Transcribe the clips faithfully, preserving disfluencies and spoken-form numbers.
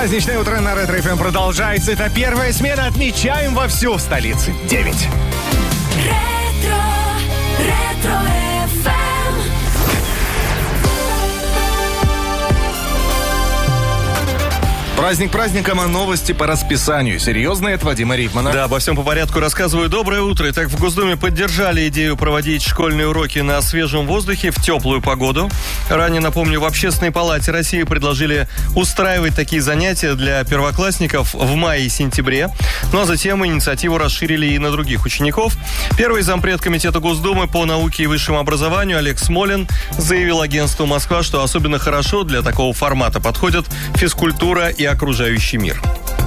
Праздничное утро на Ретро эф эм продолжается. Это первая смена. Отмечаем вовсю в столице. Девять. Ретро, ретро эф эм. Праздник праздником, а новости по расписанию. Серьезно, это Вадима Ритмана. Да, обо всем по порядку рассказываю. Доброе утро. Итак, в Госдуме поддержали идею проводить школьные уроки на свежем воздухе в теплую погоду. Ранее, напомню, в Общественной палате России предложили устраивать такие занятия для первоклассников в мае и сентябре. Ну а затем инициативу расширили и на других учеников. Первый зампред Комитета Госдумы по науке и высшему образованию Олег Смолин заявил агентству «Москва», что особенно хорошо для такого формата подходят физкультура и окружающий мир.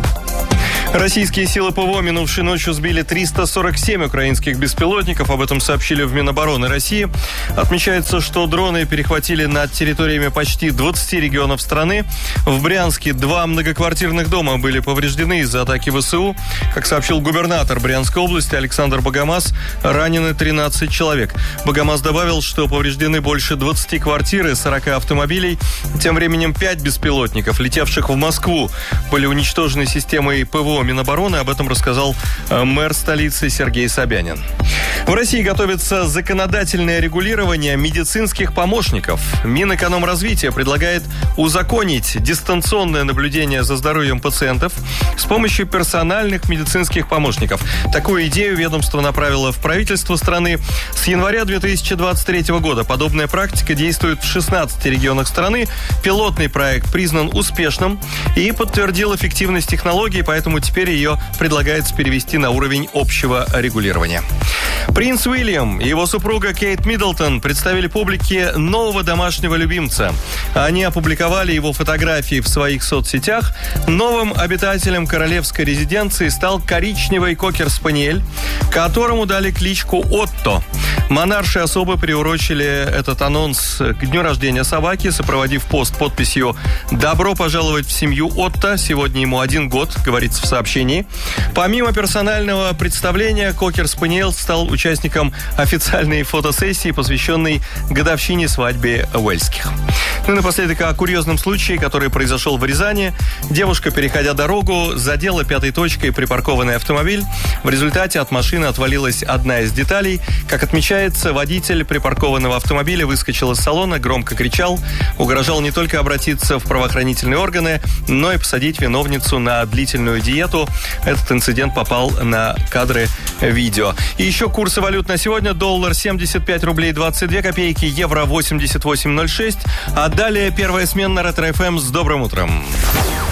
Российские силы ПВО минувшей ночью сбили триста сорок семь украинских беспилотников. Об этом сообщили в Минобороны России. Отмечается, что дроны перехватили над территориями почти двадцати регионов страны. В Брянске два многоквартирных дома были повреждены из-за атаки ВСУ. Как сообщил губернатор Брянской области Александр Богомаз, ранены тринадцать человек. Богомаз добавил, что повреждены больше двадцати квартир и сорока автомобилей. Тем временем пять беспилотников, летевших в Москву, были уничтожены системой ПВО Минобороны. Об этом рассказал мэр столицы Сергей Собянин. В России готовится законодательное регулирование медицинских помощников. Минэкономразвития предлагает узаконить дистанционное наблюдение за здоровьем пациентов с помощью персональных медицинских помощников. Такую идею ведомство направило в правительство страны. С января две тысячи двадцать третьего года подобная практика действует в шестнадцати регионах страны. Пилотный проект признан успешным и подтвердил эффективность технологии, поэтому теперь Теперь ее предлагается перевести на уровень общего регулирования. Принц Уильям и его супруга Кейт Миддлтон представили публике нового домашнего любимца. Они опубликовали его фотографии в своих соцсетях. Новым обитателем королевской резиденции стал коричневый кокер-спаниель, которому дали кличку Отто. Монарши особо приурочили этот анонс к дню рождения собаки, сопроводив пост подписью «Добро пожаловать в семью Отто». Сегодня ему один год, говорится в сообщении. Помимо персонального представления, кокер-спаниель стал участником официальной фотосессии, посвященной годовщине свадьбы уэльских. Ну и напоследок о курьезном случае, который произошел в Рязани. Девушка, переходя дорогу, задела пятой точкой припаркованный автомобиль. В результате от машины отвалилась одна из деталей. Как отмечается, водитель припаркованного автомобиля выскочил из салона, громко кричал, угрожал не только обратиться в правоохранительные органы, но и посадить виновницу на длительную диету. Этот инцидент попал на кадры видео. И еще курсы валют на сегодня. Доллар семьдесят пять рублей двадцать две копейки, евро восемьдесят восемь ноль шесть. А далее первая смена на Ретро эф эм с добрым утром.